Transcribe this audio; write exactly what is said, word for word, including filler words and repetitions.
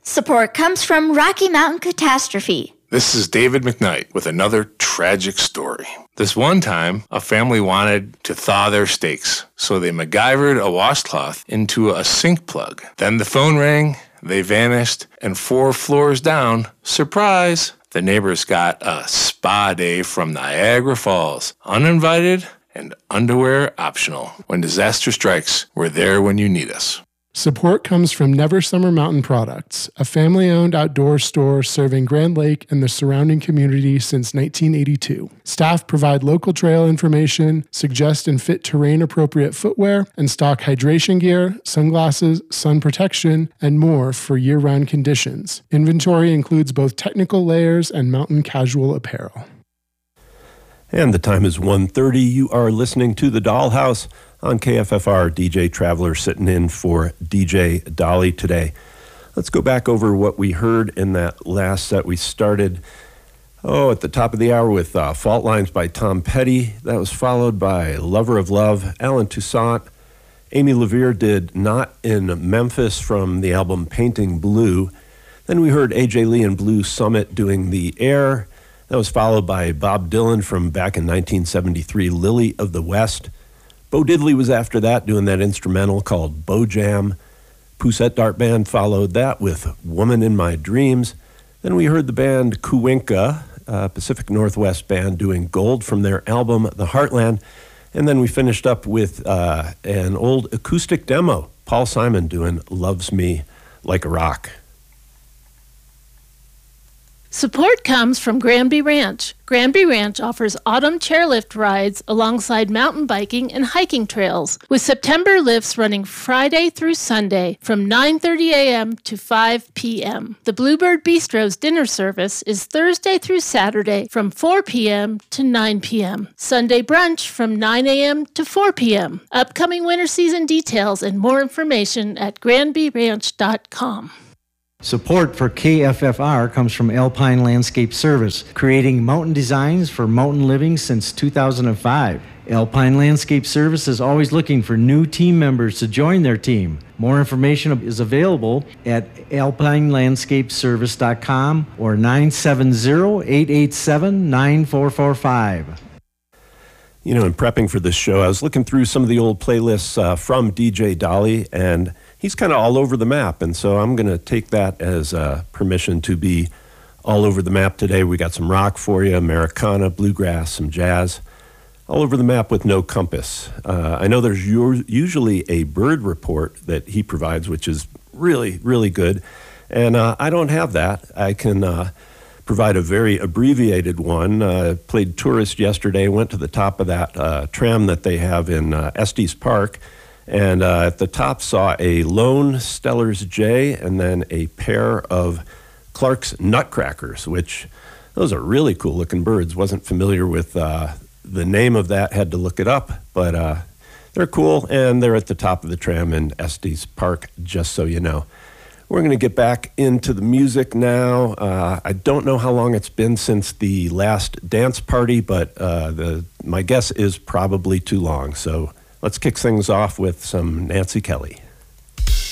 Support comes from Rocky Mountain Catastrophe. This is David McKnight with another tragic story. This one time, a family wanted to thaw their steaks, so they MacGyvered a washcloth into a sink plug. Then the phone rang, they vanished, and four floors down, surprise, the neighbors got a spa day from Niagara Falls, uninvited and underwear optional. When disaster strikes, we're there when you need us. Support comes from Never Summer Mountain Products, a family-owned outdoor store serving Grand Lake and the surrounding community since nineteen eighty-two. Staff provide local trail information, suggest and fit terrain-appropriate footwear, and stock hydration gear, sunglasses, sun protection, and more for year-round conditions. Inventory includes both technical layers and mountain casual apparel. And the time is one thirty. You are listening to The Dollhouse on K F F R. D J Traveler sitting in for D J Dolly today. Let's go back over what we heard in that last set. We started, oh, at the top of the hour with uh, Fault Lines by Tom Petty. That was followed by Lover of Love, Alan Toussaint. Amy LaVere did Not in Memphis from the album Painting Blue. Then we heard A J Lee and Blue Summit doing The Air. That was followed by Bob Dylan from back in nineteen seventy-three, Lily of the West. Bo Diddley was after that doing that instrumental called Bo Jam. Poussette Dart Band followed that with Woman in My Dreams. Then we heard the band Kuwinka, uh, Pacific Northwest band, doing Gold from their album The Heartland. And then we finished up with uh, an old acoustic demo, Paul Simon doing Loves Me Like a Rock. Support comes from Granby Ranch. Granby Ranch offers autumn chairlift rides alongside mountain biking and hiking trails, with September lifts running Friday through Sunday from nine thirty a.m. to five p.m. The Bluebird Bistro's dinner service is Thursday through Saturday from four p.m. to nine p.m. Sunday brunch from nine a.m. to four p.m. Upcoming winter season details and more information at granby ranch dot com. Support for K F F R comes from Alpine Landscape Service, creating mountain designs for mountain living since two thousand five. Alpine Landscape Service is always looking for new team members to join their team. More information is available at alpine landscape service dot com or nine seven zero, eight eight seven, nine four four five. You know, in prepping for this show, I was looking through some of the old playlists uh, from D J Dolly, and he's kind of all over the map, and so I'm going to take that as uh, permission to be all over the map today. We got some rock for you, Americana, bluegrass, some jazz, all over the map with no compass. Uh, I know there's u- usually a bird report that he provides, which is really, really good, and uh, I don't have that. I can uh, provide a very abbreviated one. Uh, played Tourist yesterday, went to the top of that uh, tram that they have in uh, Estes Park, and uh, at the top saw a lone Stellar's Jay and then a pair of Clark's Nutcrackers, which those are really cool looking birds. Wasn't familiar with uh, the name of that, had to look it up, but uh, they're cool, and they're at the top of the tram in Estes Park, just so you know. We're going to get back into the music now. Uh, I don't know how long it's been since the last dance party, but uh, the my guess is probably too long. So let's kick things off with some Nancy Kelly.